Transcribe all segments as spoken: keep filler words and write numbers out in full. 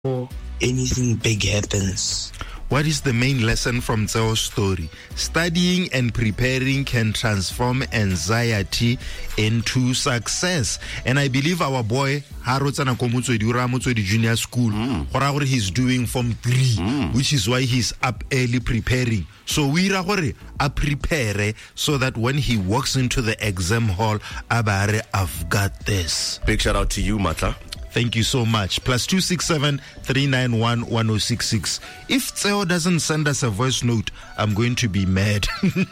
before anything big happens. What is the main lesson from Tseo's story? Studying and preparing can transform anxiety into success. And I believe our boy, Harotsana Komutsodi, Uramutsodi Junior School, mm. he's doing Form three, mm. which is why he's up early preparing. So we are prepare so that when he walks into the exam hall, Abare, I've got this. Big shout out to you, Matla. Thank you so much. Plus two six seven three nine one one zero six six. If Tseo doesn't send us a voice note, I'm going to be mad.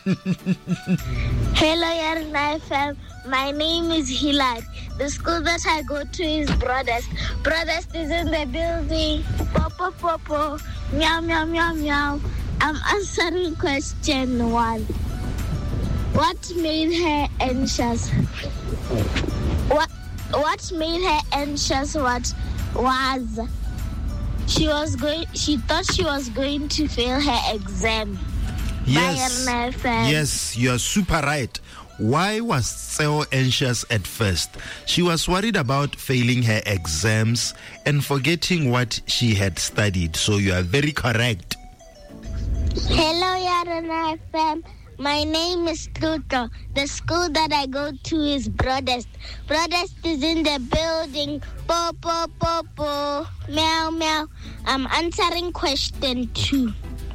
Hello, Yarna F M. My name is Hilary. The school that I go to is Brothers. Brothers is in the building. Popo, popo. Meow, meow, meow, meow. I'm answering question one. What made her anxious? What? What made her anxious? What was she was going? She thought she was going to fail her exam. Yes, yes, you are super right. Why was Tseo anxious at first? She was worried about failing her exams and forgetting what she had studied. So you are very correct. Hello, Yarana F M. My name is Tuto. The school that I go to is Broadest. Broadest is in the building. Po, po, po, po. Meow, meow. I'm answering question two.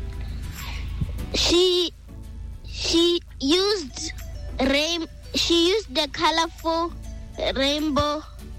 She she used rain. She used the colorful rainbow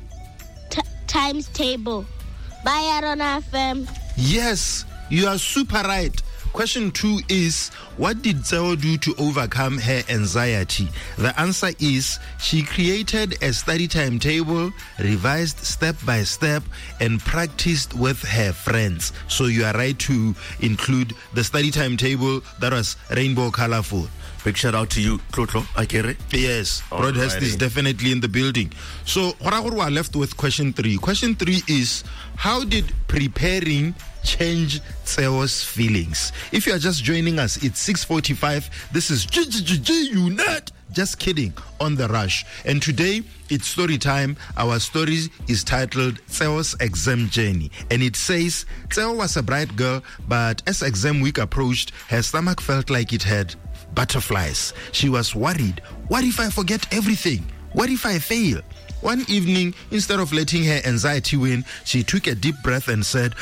t- times table. Bye, Arona F M. Yes, you are super right. Question two is, what did Tseo do to overcome her anxiety? The answer is, she created a study timetable, revised step by step, and practiced with her friends. So you are right to include the study timetable that was rainbow colorful. Big shout out to you, Klotlo Akere. Yes, Broadhurst is definitely in the building. So, we are left with question three. Question three is, how did preparing change Tseo's feelings? If you are just joining us, it's six forty-five. This is G G G G Unit. Just kidding, on the rush. And today, it's story time. Our story is titled Tseo's Exam Journey. And it says, Tseo was a bright girl, but as exam week approached, her stomach felt like it had butterflies. She was worried. What if I forget everything? What if I fail? One evening, instead of letting her anxiety win, she took a deep breath and said,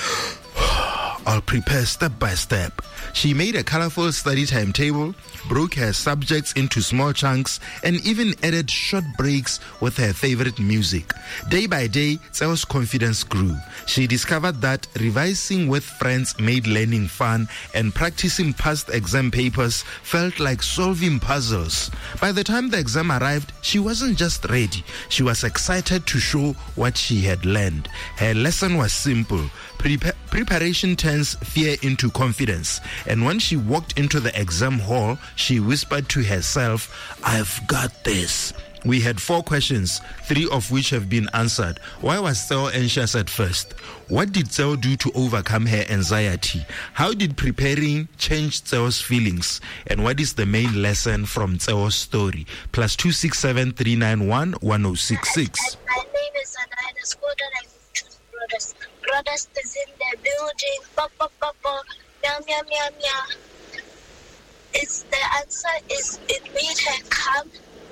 I'll prepare step by step. She made a colorful study timetable, broke her subjects into small chunks, and even added short breaks with her favorite music. Day by day, Tseo's confidence grew. She discovered that revising with friends made learning fun, and practicing past exam papers felt like solving puzzles. By the time the exam arrived, she wasn't just ready. She was excited to show what she had learned. Her lesson was simple. Prepa- preparation turns fear into confidence. And when she walked into the exam hall, she whispered to herself, I've got this. We had four questions, three of which have been answered. Why was Tseo anxious at first? What did Tseo do to overcome her anxiety? How did preparing change Tseo's feelings? And what is the main lesson from Tseo's story? Plus two six seven three nine one one zero six six. My name is Anaya. The school that I go to is Brothers. Brothers is in the building. Pop, pop, pop, pop. Meow, meow, meow, meow. It's the answer is it made her calm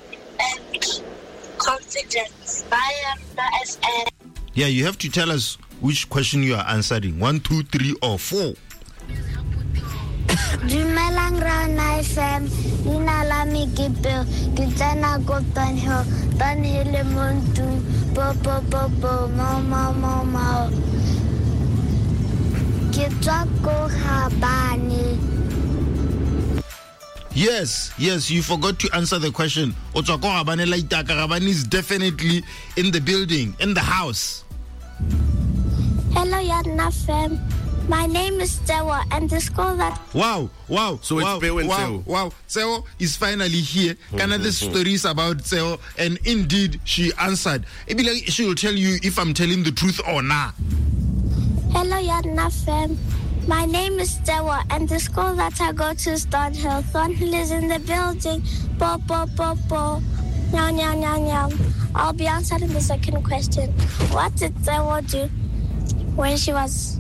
and confident. Bye, S N. Yeah, you have to tell us which question you are answering. One, two, three, or four. Dumelang Rana F M. Lina la me ke Bill. Ke tsena ko Thornhill. Thornhill Montu. Po po po po. Mau mau mau mau. Ke tswa ko Gabane. Yes, yes, you forgot to answer the question. Otswako Gabane la Itaka. Gabane is definitely in the building, in the house. Hello, Yarna F M. My name is Tseo, and the school that... Wow, wow, so wow, it's Tseo and wow, Tseo. wow. Tseo is finally here. Kind of the stories about Tseo, and indeed, she answered. Maybe like she will tell you if I'm telling the truth or not. Hello, Yarna F M. My name is Tseo, and the school that I go to is Thornhill. Thornhill is in the building. Po, po, po, po. Meow, meow, meow, meow. I'll be answering the second question. What did Tseo do when she was